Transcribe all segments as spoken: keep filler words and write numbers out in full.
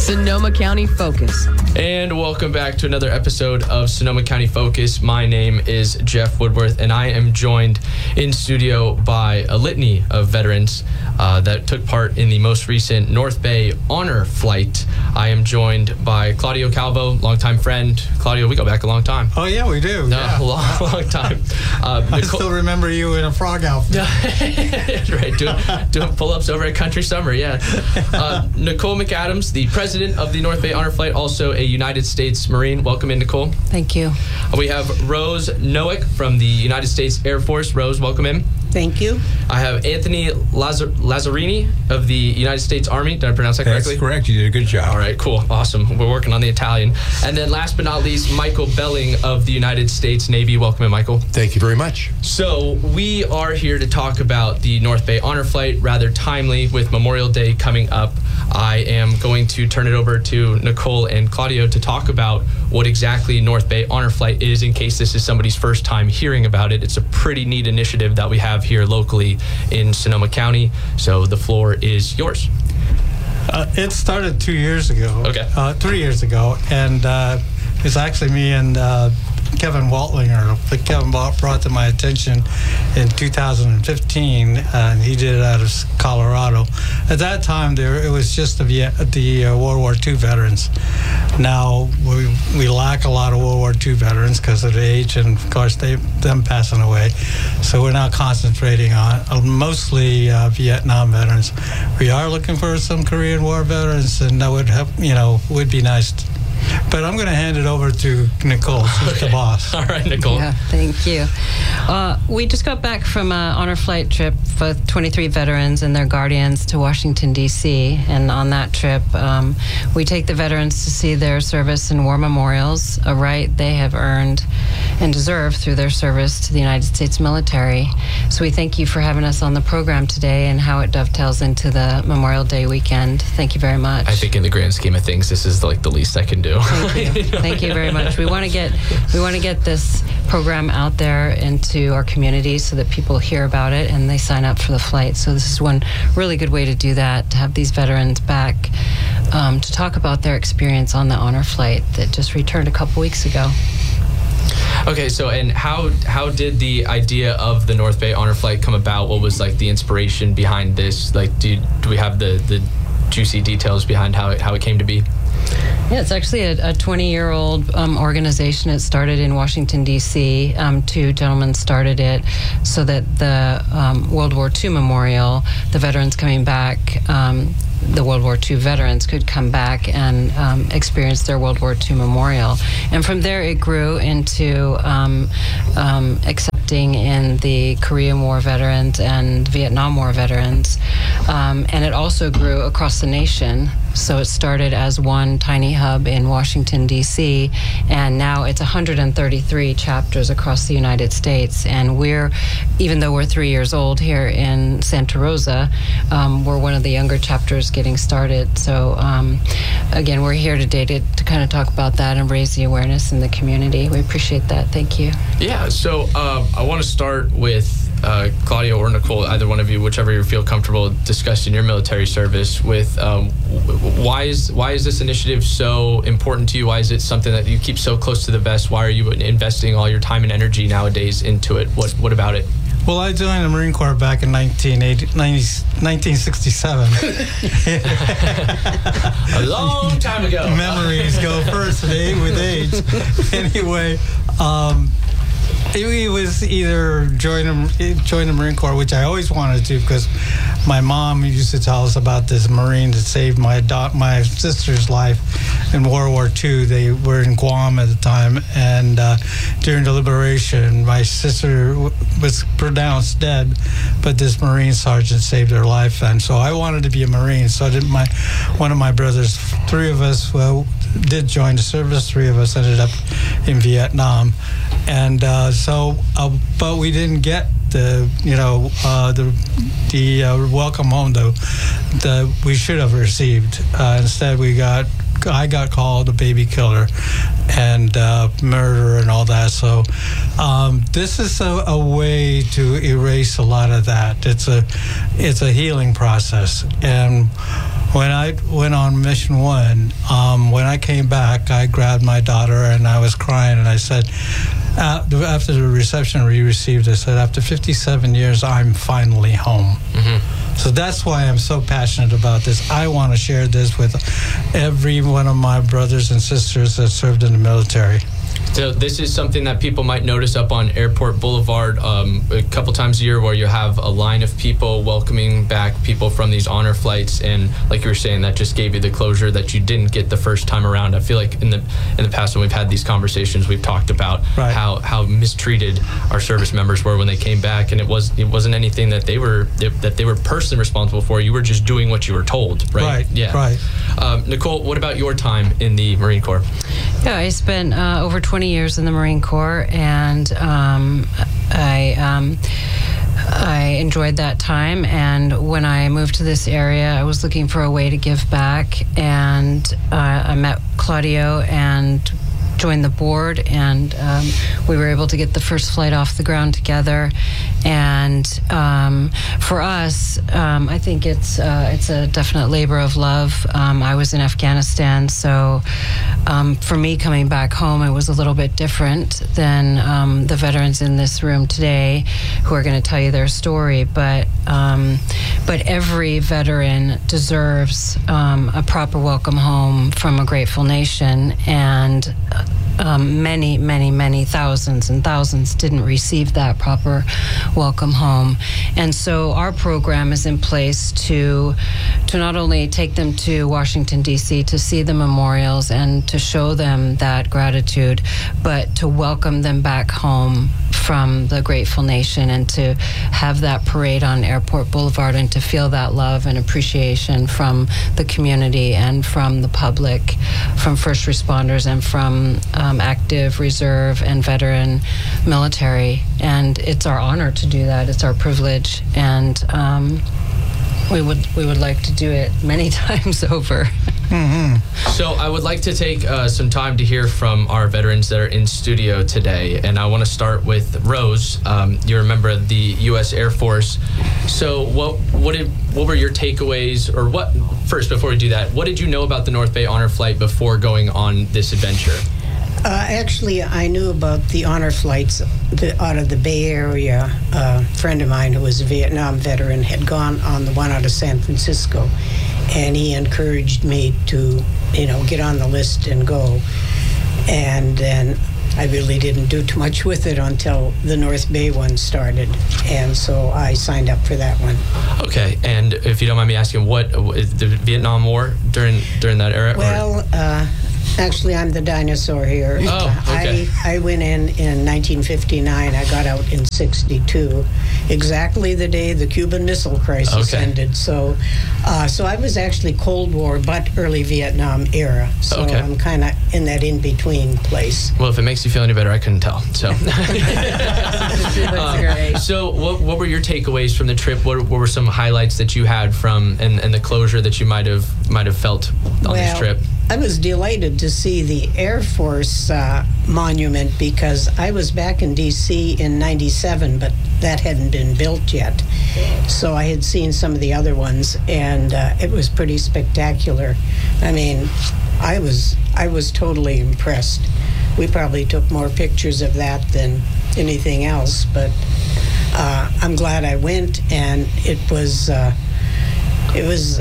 Sonoma County Focus. And welcome back to another episode of Sonoma County Focus. My name is Jeff Woodworth, and I am joined in studio by a litany of veterans uh, that took part in the most recent North Bay Honor Flight. I am joined by Claudio Calvo, longtime friend. Claudio, we go back a long time. Oh, yeah, we do. No, yeah. a long, long time. Uh, I still remember you in a frog outfit. Right, doing, doing pull-ups over at Country Summer, yeah. Uh, Nicole McAdams, the president of the North Bay Honor Flight, also a United States Marine. Welcome in, Nicole. Thank you. We have Rose Nowick from the United States Air Force. Rose, welcome in. Thank you. I have Anthony Lazar- Lazzarini of the United States Army. Did I pronounce that correctly? That's correct. You did a good job. All right, cool. Awesome. We're working on the Italian. And then last but not least, Michael Belling of the United States Navy. Welcome in, Michael. Thank you very much. So we are here to talk about the North Bay Honor Flight, rather timely with Memorial Day coming up. I am going to turn it over to Nicole and Claudio to talk about what exactly North Bay Honor Flight is, in case this is somebody's first time hearing about it. It's a pretty neat initiative that we have here locally in Sonoma County. So the floor is yours. Uh, it started two years ago. Okay. Uh, three years ago, and uh, it's actually me and uh, Kevin Waltlinger that Kevin brought to my attention in two thousand fifteen, and he did it out of Colorado. At that time, there it was just the, the uh, World War Two veterans. Now we we lack a lot of World War Two veterans because of the age and, of course, they them passing away. So we're now concentrating on uh, mostly uh, Vietnam veterans. We are looking for some Korean War veterans, and that would have, you know would be nice. To, But I'm going to hand it over to Nicole, who's Okay. the boss. All right, Nicole. Yeah, thank you. Uh, we just got back from an honor flight trip with twenty-three veterans and their guardians to Washington, D C And on that trip, um, we take the veterans to see their service and war memorials, a right they have earned and deserve through their service to the United States military. So we thank you for having us on the program today and how it dovetails into the Memorial Day weekend. Thank you very much. I think in the grand scheme of things, this is like the least I can do. Thank you. Thank you very much. We want to get we want to get this program out there into our community so that people hear about it and they sign up for the flight. So this is one really good way to do that, to have these veterans back um, to talk about their experience on the honor flight that just returned a couple weeks ago. Okay, so and how how did the idea of the North Bay Honor Flight come about? What was like the inspiration behind this? Like, do do we have the the juicy details behind how it how it came to be? Yeah, it's actually a twenty-year-old um, organization. It started in Washington, D C Um, two gentlemen started it so that the um, World War Two memorial, the veterans coming back, um, the World War Two veterans could come back and um, experience their World War Two memorial. And from there, it grew into um, um, accepting in the Korean War veterans and Vietnam War veterans. Um, and it also grew across the nation. So it started as one tiny hub in Washington, D C, and now it's one hundred thirty-three chapters across the United States. And we're, even though we're three years old here in Santa Rosa, um, we're one of the younger chapters getting started. So um, again, we're here today to, to kind of talk about that and raise the awareness in the community. We appreciate that. Thank you. Yeah, so uh, I want to start with uh, Claudio or Nicole, either one of you, whichever you feel comfortable discussing your military service with. Um, why is why is this initiative so important to you? Why is it something that you keep so close to the vest? Why are you investing all your time and energy nowadays into it? What what about it? Well, I joined the Marine Corps back in nineteen eighty, nineteen sixty-seven. A long time ago. Memories go first with age. Anyway, um, it, it was either join the, join the Marine Corps, which I always wanted to, because my mom used to tell us about this Marine that saved my do- my sister's life in World War Two. They were in Guam at the time, and uh, during the liberation, my sister w- was pronounced dead, but this Marine sergeant saved her life, and so I wanted to be a Marine. So did my one of my brothers. Three of us well did join the service. Three of us ended up in Vietnam, and uh, so uh, but we didn't get the you know uh, the the uh, welcome home though that we should have received. Uh, instead, we got I got called a baby killer and uh, murderer and all that. So um, this is a, a way to erase a lot of that. It's a it's a healing process, and when I went on Mission One, um, when I came back, I grabbed my daughter and I was crying, and I said, uh, after the reception we received, I said, after fifty-seven years, I'm finally home. Mm-hmm. So that's why I'm so passionate about this. I want to share this with every one of my brothers and sisters that served in the military. So this is something that people might notice up on Airport Boulevard um, a couple times a year, where you have a line of people welcoming back people from these honor flights, and like you were saying, that just gave you the closure that you didn't get the first time around. I feel like in the in the past when we've had these conversations, we've talked about right. how how mistreated our service members were when they came back, and it was it wasn't anything that they were that they were personally responsible for. You were just doing what you were told, right? Right. Yeah. Right. Um, Nicole, what about your time in the Marine Corps? Yeah, I spent uh, over twenty years in the Marine Corps, and um, I um, I enjoyed that time. And when I moved to this area, I was looking for a way to give back, and uh, I met Claudio and joined the board, and um, we were able to get the first flight off the ground together. And um, for us, um, I think it's uh, it's a definite labor of love. Um, I was in Afghanistan, so um, for me coming back home, it was a little bit different than um, the veterans in this room today, who are going to tell you their story. But um, but every veteran deserves um, a proper welcome home from a grateful nation, and Um, many, many, many thousands and thousands didn't receive that proper welcome home. And so our program is in place to to not only take them to Washington, D C to see the memorials and to show them that gratitude, but to welcome them back home from the grateful nation, and to have that parade on Airport Boulevard, and to feel that love and appreciation from the community and from the public, from first responders and from um, active, reserve, and veteran military. And it's our honor to do that. It's our privilege, and um, we would we would like to do it many times over. Mm-hmm. So I would like to take uh, some time to hear from our veterans that are in studio today, and I want to start with Rose. Um, you're a member of the U S Air Force. So what what did what were your takeaways, or what first before we do that? What did you know about the North Bay Honor Flight before going on this adventure? Uh, actually, I knew about the honor flights the, out of the Bay Area. Uh, a friend of mine who was a Vietnam veteran had gone on the one out of San Francisco, and he encouraged me to, you know, get on the list and go. And then I really didn't do too much with it until the North Bay one started, and so I signed up for that one. Okay, and if you don't mind me asking, what is the Vietnam War during during that era? Well, uh, actually, I'm the dinosaur here. Oh, okay. I, I went in in nineteen fifty-nine. I got out in sixty-two, exactly the day the Cuban Missile Crisis Okay. ended. So, uh, so I was actually Cold War, but early Vietnam era. So Okay. I'm kind of in that in-between place. Well, if it makes you feel any better, I couldn't tell. So, That's great. so what what were your takeaways from the trip? What, what were some highlights that you had from and, and the closure that you might have might have felt on well, this trip? I was delighted to see the Air Force uh, monument, because I was back in D C in ninety-seven, but that hadn't been built yet. So I had seen some of the other ones, and uh, it was pretty spectacular. I mean, I was I was totally impressed. We probably took more pictures of that than anything else, but uh, I'm glad I went, and it was uh, it was.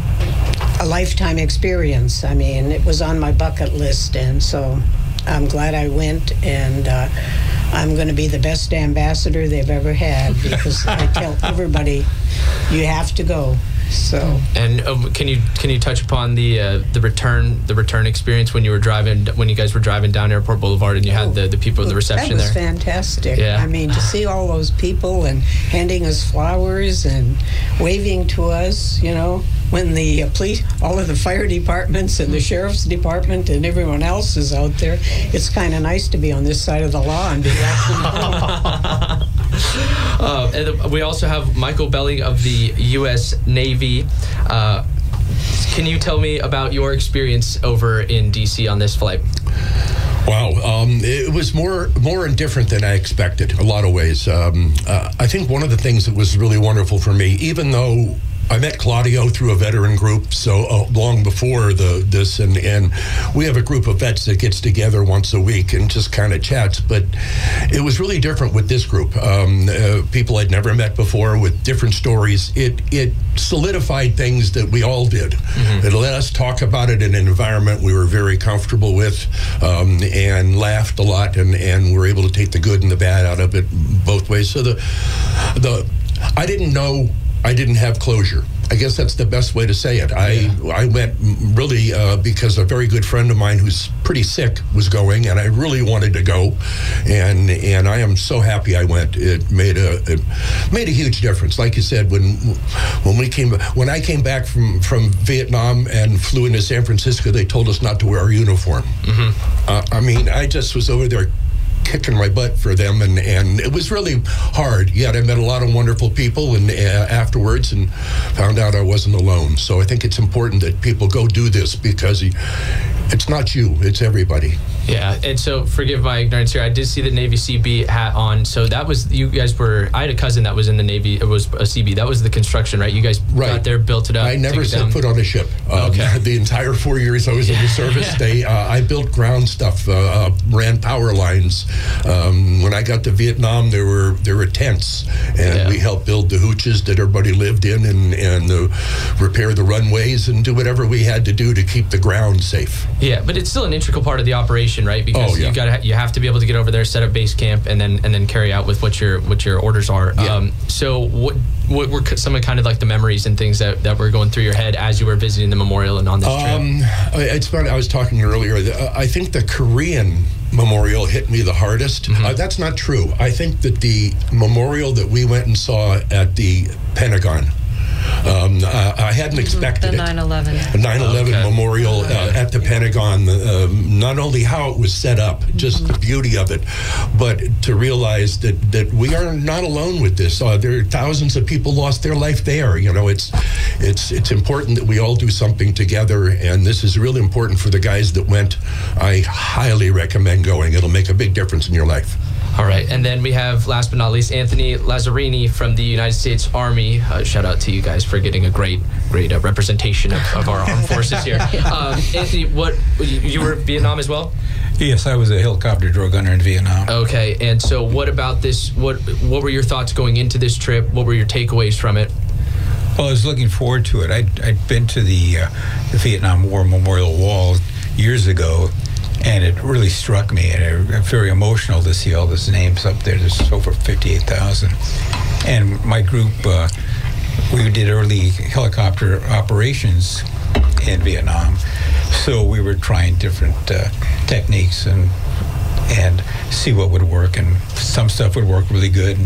a lifetime experience. I mean, it was on my bucket list, and so I'm glad I went, and uh, I'm going to be the best ambassador they've ever had, because I tell everybody, you have to go. So. And um, can you can you touch upon the uh, the return the return experience when you were driving when you guys were driving down Airport Boulevard and you had the, the people in the reception that was there? fantastic. Yeah. I mean, to see all those people and handing us flowers and waving to us, you know, when the uh, police, all of the fire departments and the sheriff's department and everyone else is out there, it's kind of nice to be on this side of the law and be watching them. Uh, and we also have Michael Belling of the U S Navy. Uh, can you tell me about your experience over in D C on this flight? Wow, um, it was more more indifferent than I expected. A lot of ways. Um, uh, I think one of the things that was really wonderful for me, even though I met Claudio through a veteran group, so uh, long before the this, and, and we have a group of vets that gets together once a week and just kind of chats. But it was really different with this group. Um, uh, people I'd never met before with different stories. It it solidified things that we all did. Mm-hmm. It let us talk about it in an environment we were very comfortable with, um, and laughed a lot, and, and were able to take the good and the bad out of it both ways. So the the I didn't know. I didn't have closure. I guess that's the best way to say it. I yeah. I went really uh, because a very good friend of mine who's pretty sick was going, and I really wanted to go, and and I am so happy I went. It made a it made a huge difference. Like you said, when when we came when I came back from, from Vietnam and flew into San Francisco, they told us not to wear our uniform. Mm-hmm. Uh, I mean, I just was over there kicking my butt for them, and, and it was really hard. Yet I met a lot of wonderful people, and uh, afterwards, and found out I wasn't alone. So I think it's important that people go do this, because it's not you, it's everybody. Yeah, and so forgive my ignorance here. I did see the Navy C B hat on. So that was, you guys were, I had a cousin that was in the Navy, it was a C B. That was the construction, right? You guys right. got there, built it up. I never set down. foot on a ship. Um, okay. The entire four years I was in the service, yeah. they uh, I built ground stuff, uh, uh, ran power lines. Um, when I got to Vietnam, there were there were tents, and yeah. we helped build the hooches that everybody lived in, and, and uh, repair the runways, and do whatever we had to do to keep the ground safe. Yeah, but it's still an integral part of the operation, right? Because oh, yeah. you got to you have to be able to get over there, set up base camp, and then and then carry out with what your what your orders are. Yeah. Um, so what what were some of kind of like the memories and things that, that were going through your head as you were visiting the memorial and on this um, trip? It's funny. I was talking earlier. I think the Korean memorial hit me the hardest. Mm-hmm. Uh, that's not true. I think that the memorial that we went and saw at the Pentagon, Um, uh, I hadn't expected the nine eleven. it. The nine eleven Okay. memorial uh, at the Pentagon, um, not only how it was set up, just mm-hmm. the beauty of it, but to realize that, that we are not alone with this. Uh, there are thousands of people lost their life there. You know, it's it's it's important that we all do something together, and this is really important for the guys that went. I highly recommend going. It'll make a big difference in your life. All right, and then we have, last but not least, Anthony Lazzarini from the United States Army. Uh, shout out to you guys for getting a great, great uh, representation of, of our armed forces here. Um, Anthony, what you were Vietnam as well? Yes, I was a helicopter drill gunner in Vietnam. Okay, and so what about this? What what were your thoughts going into this trip? What were your takeaways from it? Well, I was looking forward to it. I'd, I'd been to the, uh, the Vietnam War Memorial Wall years ago, and it really struck me, and it, it, very emotional to see all those names up there. There's over fifty-eight thousand. And my group, uh, we did early helicopter operations in Vietnam, so we were trying different uh, techniques and and see what would work, and some stuff would work really good,